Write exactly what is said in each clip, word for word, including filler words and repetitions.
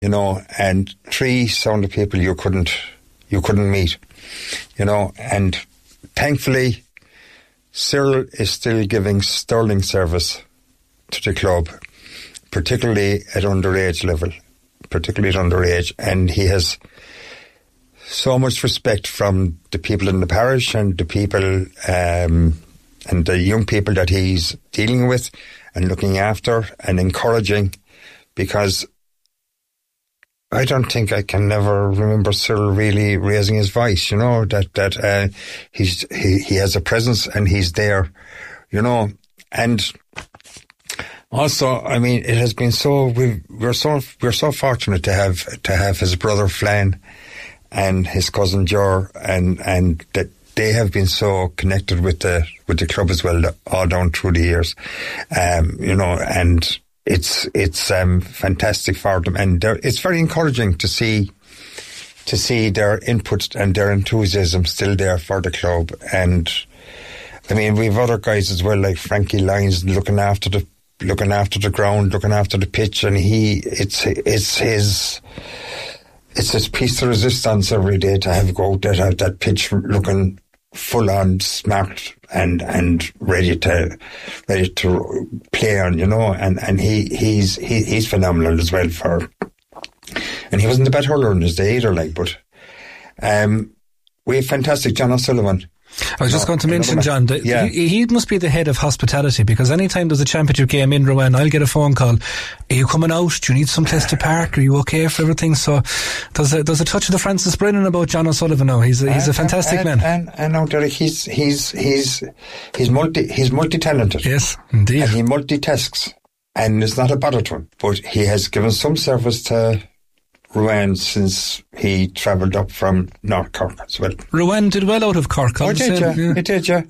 you know, and three sound of people you couldn't, you couldn't meet, you know, and thankfully, Cyril is still giving sterling service to the club, particularly at underage level, particularly at underage, and he has so much respect from the people in the parish and the people um, and the young people that he's dealing with and looking after and encouraging, because I don't think I can never remember Cyril really raising his voice, you know, that, that, uh, he's, he, he has a presence and he's there, you know, and also, I mean, it has been so, we've, we're so, we're so fortunate to have, to have his brother Flann and his cousin Jor, and, and that they have been so connected with the, with the club as well, all down through the years, um, you know, and, It's it's um, fantastic for them, and it's very encouraging to see to see their input and their enthusiasm still there for the club. And I mean, we have other guys as well, like Frankie Lyons, looking after the looking after the ground, looking after the pitch, and he it's it's his it's his piece of resistance every day to have go out there, have that pitch looking full on smart and and ready to ready to play on, you know, and and he he's he, he's phenomenal as well for, and he wasn't a bad hurler in his day either, like, but um we have fantastic John O'Sullivan. I was just no, going to mention, John, that yeah. he, he must be the head of hospitality, because anytime there's a championship game in Rowan, I'll get a phone call. Are you coming out? Do you need some place to park? Are you okay for everything? So there's a, there's a touch of the Francis Brennan about John O'Sullivan now. He's a, he's a fantastic and, man. And, and now, Derek, he's, he's, he's, he's multi, he's multi-talented. Yes, indeed. And he multitasks, and it's not a bother to him. But he has given some service to Rowan since he travelled up from North Cork as well. Rowan did well out of Cork. Oh, did you? Yeah. It did, yeah.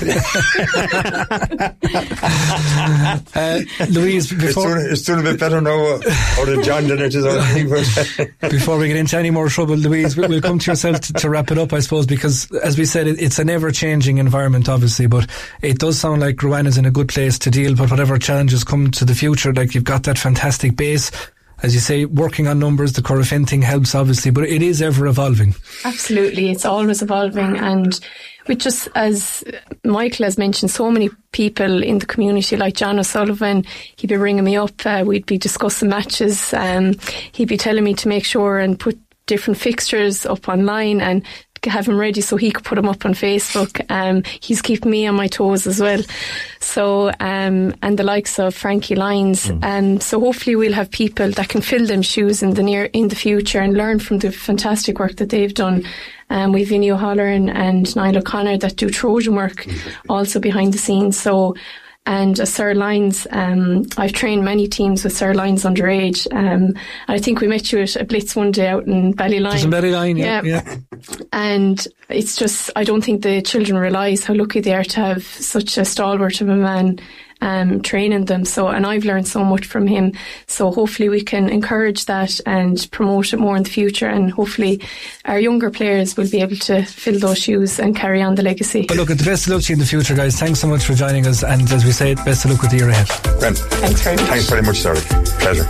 uh, Louise, before... It's doing, it's doing a bit better now out of John than it is out of me. Before we get into any more trouble, Louise, we'll come to yourself to, to wrap it up, I suppose, because, as we said, it, it's an ever-changing environment, obviously, but it does sound like Rowan is in a good place to deal with whatever challenges come to the future. Like, you've got that fantastic base. As you say, working on numbers, the Corofin thing helps, obviously, but it is ever evolving. Absolutely, it's always evolving, and with just, as Michael has mentioned, so many people in the community, like John O'Sullivan, he'd be ringing me up, uh, we'd be discussing matches, um, he'd be telling me to make sure and put different fixtures up online and have him ready so he could put them up on Facebook. Um, he's keeping me on my toes as well. So, um, and the likes of Frankie Lyons. Mm. Um, so hopefully we'll have people that can fill them shoes in the near, in the future and learn from the fantastic work that they've done. Um, we've Vinny O'Halloran and Niall O'Connor that do Trojan work mm-hmm. also behind the scenes. So, and uh, Sir Lyons, um, I've trained many teams with Sir Lyons underage. Um, I think we met you at a Blitz one day out in Ballyline. In Ballyline, yeah, yeah. yeah. And it's just, I don't think the children realise how lucky they are to have such a stalwart of a man um, training them. So, and I've learned so much from him. So hopefully we can encourage that and promote it more in the future, and hopefully our younger players will be able to fill those shoes and carry on the legacy. But look, at the best of luck to you in the future, guys. Thanks so much for joining us, and as we say, best of luck with the year ahead. Grant, thanks very much. Thanks very much, Derek. Pleasure.